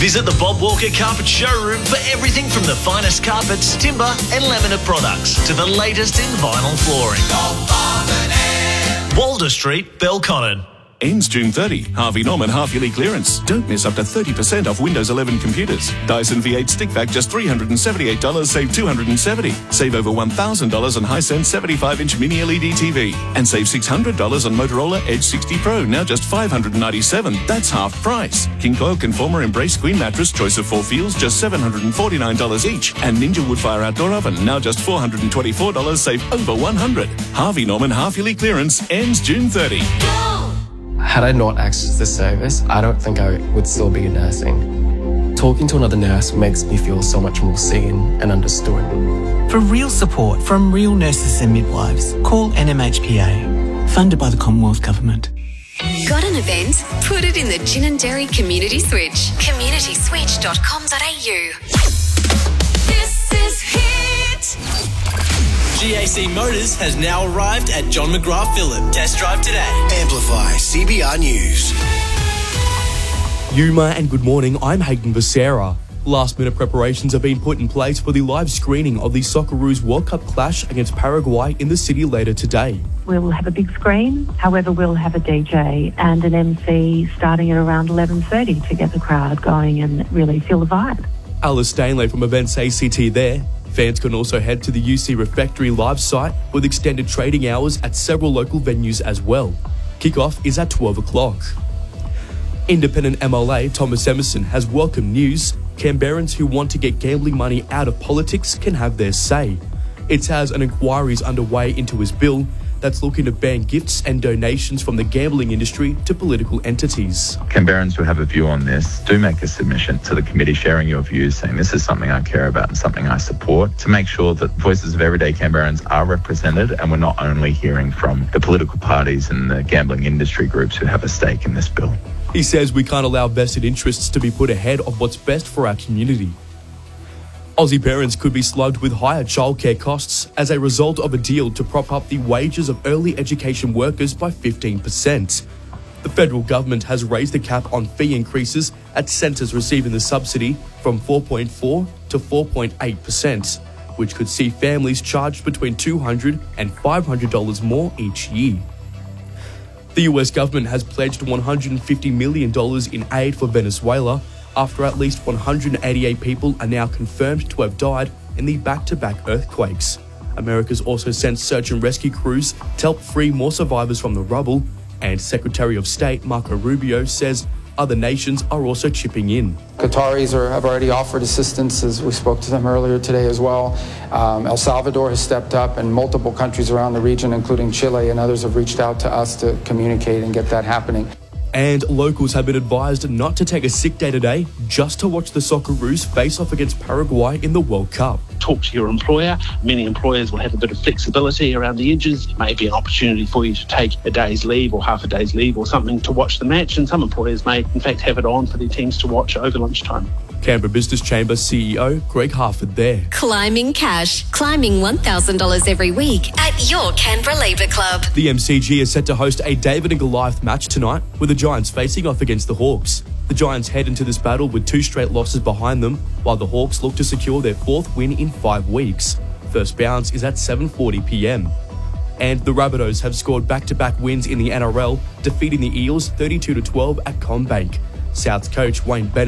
Visit the Bob Walker Carpet Showroom for everything from the finest carpets, timber and laminate products to the latest in vinyl flooring. Walder Street, Belconnen. Ends June 30. Harvey Norman half-yearly clearance. Don't miss up to 30% off Windows 11 computers. Dyson V8 stick vac just $378, save $270. Save over $1,000 on Hisense 75-inch mini LED TV. And save $600 on Motorola Edge 60 Pro, now just $597. That's half price. King Coil Conformer Embrace Queen Mattress, choice of 4 feels, just $749 each. And Ninja Woodfire Outdoor Oven, now just $424, save over $100. Harvey Norman half-yearly clearance ends June 30. Had I not accessed this service, I don't think I would still be nursing. Talking to another nurse makes me feel so much more seen and understood. For real support from real nurses and midwives, call NMHPA, funded by the Commonwealth Government. Got an event? Put it in the Gin and Dairy Community Switch. communityswitch.com.au. This is Hit. GAC Motors has now arrived at John McGrath Phillip. Test drive today. Amplify CBR News. Yuma and good morning, I'm Hayden Becerra. Last-minute preparations have been put in place for the live screening of the Socceroos World Cup clash against Paraguay in the city later today. We'll have a big screen, however we'll have a DJ and an MC starting at around 11:30 to get the crowd going and really feel the vibe. Alice Stanley from Events ACT there. Fans can also head to the UC Refectory live site with extended trading hours at several local venues as well. Kickoff is at 12 o'clock. Independent MLA Thomas Emerson has welcomed news. Canberrans who want to get gambling money out of politics can have their say. It has an inquiry underway into his bill that's looking to ban gifts and donations from the gambling industry to political entities. Canberrans who have a view on this, do make a submission to the committee sharing your views, saying this is something I care about and something I support, to make sure that voices of everyday Canberrans are represented and we're not only hearing from the political parties and the gambling industry groups who have a stake in this bill. He says we can't allow vested interests to be put ahead of what's best for our community. Aussie parents could be slugged with higher childcare costs as a result of a deal to prop up the wages of early education workers by 15%. The federal government has raised the cap on fee increases at centres receiving the subsidy from 4.4 to 4.8%, which could see families charged between $200 and $500 more each year. The US government has pledged $150 million in aid for Venezuela after at least 188 people are now confirmed to have died in the back-to-back earthquakes. America's also sent search and rescue crews to help free more survivors from the rubble, and Secretary of State Marco Rubio says other nations are also chipping in. Qataris have already offered assistance, as we spoke to them earlier today as well. El Salvador has stepped up, and multiple countries around the region, including Chile and others, have reached out to us to communicate and get that happening. And locals have been advised not to take a sick day today just to watch the Socceroos face off against Paraguay in the World Cup. Talk to your employer. Many employers will have a bit of flexibility around the edges. It may be an opportunity for you to take a day's leave or half a day's leave or something to watch the match, and some employers may in fact have it on for their teams to watch over lunchtime. Canberra Business Chamber CEO Greg Harford there. Climbing cash. Climbing $1,000 every week at your Canberra Labour Club. The MCG is set to host a David and Goliath match tonight with the Giants facing off against the Hawks. The Giants head into this battle with 2 straight losses behind them, while the Hawks look to secure their 4th win in 5 weeks. First bounce is at 7:40 p.m. And the Rabbitohs have scored back-to-back wins in the NRL, defeating the Eels 32-12 at CommBank. South's coach Wayne Bennett